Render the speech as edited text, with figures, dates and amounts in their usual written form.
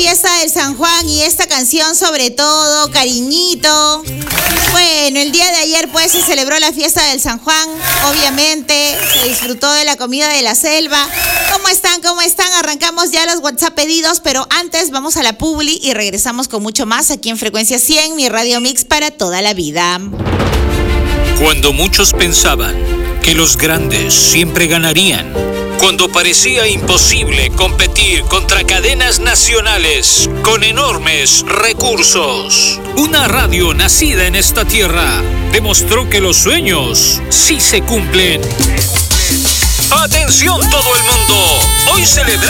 fiesta del San Juan y esta canción sobre todo, cariñito. Bueno, el día de ayer pues se celebró la fiesta del San Juan, obviamente se disfrutó de la comida de la selva. ¿Cómo están? ¿Cómo están? Arrancamos ya los WhatsApp pedidos, pero antes vamos a la publi y regresamos con mucho más aquí en Frecuencia 100, mi Radio Mix para toda la vida. Cuando muchos pensaban que los grandes siempre ganarían, cuando parecía imposible competir contra cadenas nacionales con enormes recursos, una radio nacida en esta tierra demostró que los sueños sí se cumplen. ¡Atención todo el mundo! Hoy celebramos